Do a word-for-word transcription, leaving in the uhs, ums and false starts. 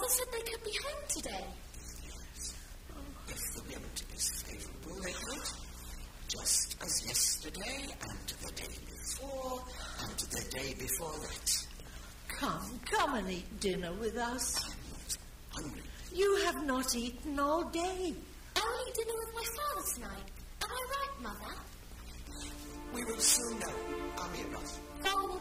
Father said they could be home today. Yes. If the wind is favourable, they could. Just as yesterday, and the day before, and the day before that. Come, come and eat dinner with us. I'm not hungry. You have not eaten all day. I'll eat dinner with my father tonight. Am I right, Mother? We will soon know, are we not? Father will